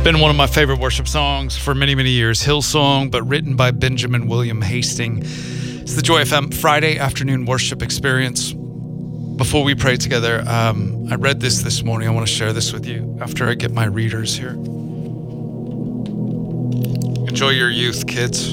Been one of my favorite worship songs for many, many years. Hillsong, but written by Benjamin William Hasting. It's the Joy FM Friday afternoon worship experience. Before we pray together, I read this morning. I want to share this with you after I get my readers here. Enjoy your youth, kids.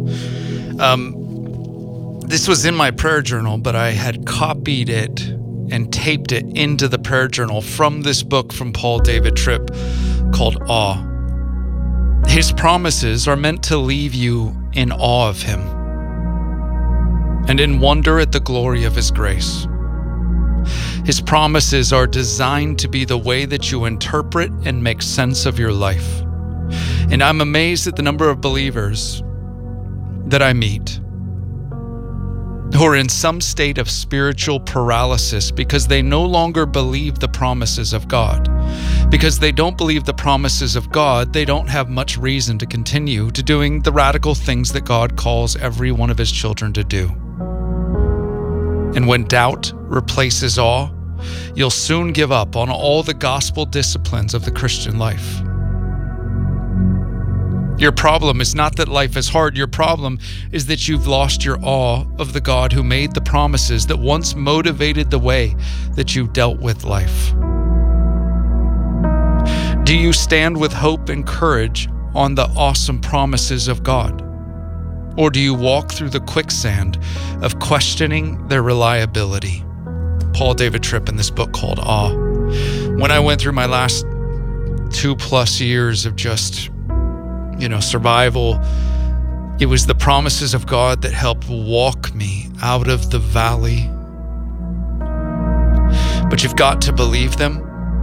This was in my prayer journal, but I had copied it and taped it into the prayer journal from this book from Paul David Tripp called Awe. His promises are meant to leave you in awe of him and in wonder at the glory of his grace. His promises are designed to be the way that you interpret and make sense of your life. And I'm amazed at the number of believers that I meet who are in some state of spiritual paralysis because they no longer believe the promises of God. Because they don't believe the promises of God, they don't have much reason to continue to doing the radical things that God calls every one of his children to do. And when doubt replaces awe, you'll soon give up on all the gospel disciplines of the Christian life. Your problem is not that life is hard. Your problem is that you've lost your awe of the God who made the promises that once motivated the way that you dealt with life. Do you stand with hope and courage on the awesome promises of God? Or do you walk through the quicksand of questioning their reliability? Paul David Tripp in this book called Awe. When I went through my last 2+ years of just survival, it was the promises of God that helped walk me out of the valley. But you've got to believe them.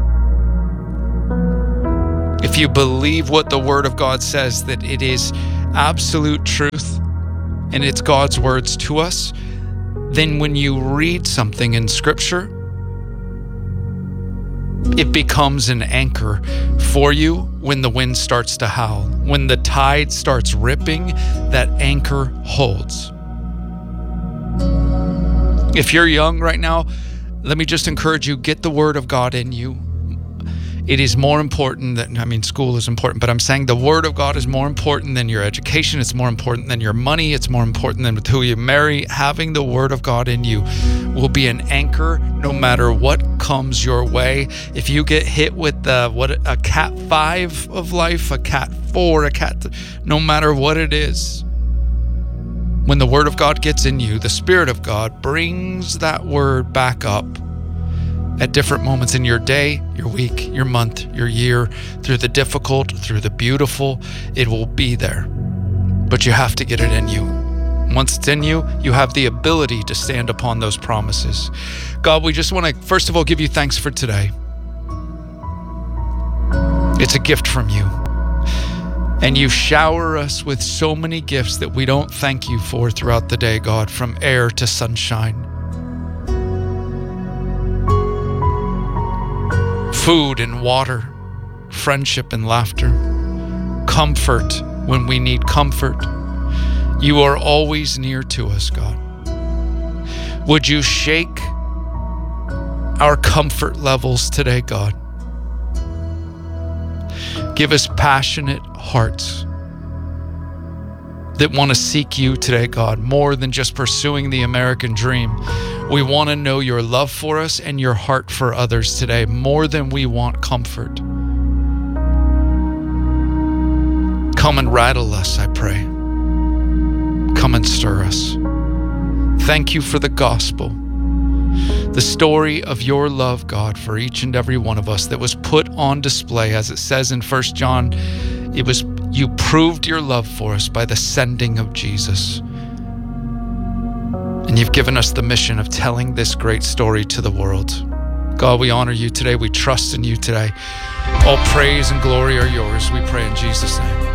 If you believe what the Word of God says, that it is absolute truth and it's God's words to us, then when you read something in Scripture, it becomes an anchor for you when the wind starts to howl. When the tide starts ripping, that anchor holds. If you're young right now, let me just encourage you, get the Word of God in you. It is more important than, school is important, but I'm saying the Word of God is more important than your education. It's more important than your money. It's more important than who you marry. Having the Word of God in you will be an anchor no matter what comes your way. If you get hit with a Cat 5 of life, a Cat 4, no matter what it is, when the Word of God gets in you, the Spirit of God brings that Word back up at different moments in your day, your week, your month, your year, through the difficult, through the beautiful. It will be there, but you have to get it in you. Once it's in you, you have the ability to stand upon those promises. God, we just want to, first of all, give you thanks for today. It's a gift from you. And you shower us with so many gifts that we don't thank you for throughout the day, God, from air to sunshine. Food and water, friendship and laughter, comfort when we need comfort. You are always near to us, God. Would you shake our comfort levels today, God? Give us passionate hearts that want to seek you today, God, more than just pursuing the American dream. We want to know your love for us and your heart for others today, more than we want comfort. Come and rattle us, I pray. Come and stir us. Thank you for the gospel, the story of your love, God, for each and every one of us that was put on display. As it says in 1 John, you proved your love for us by the sending of Jesus. And you've given us the mission of telling this great story to the world. God, we honor you today. We trust in you today. All praise and glory are yours. We pray in Jesus' name.